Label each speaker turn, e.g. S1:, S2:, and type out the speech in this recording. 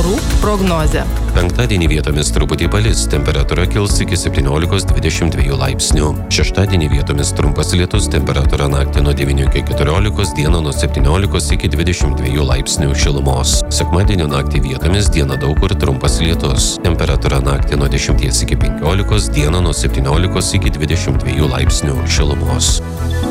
S1: orų prognozė.
S2: Penktadienį vietomis truputį palis, temperatūra kils iki 17–22 laipsnių. Šeštadienį vietomis trumpas lietus, temperatūra naktį nuo 9 iki 14, dieną nuo 17 iki 22 laipsnių šilumos. Sekmadienio naktį vietomis dieną daug kur trumpas lietus, temperatūra naktį nuo 10 iki 15, dieną nuo 17 iki 22 laipsnių šilumos.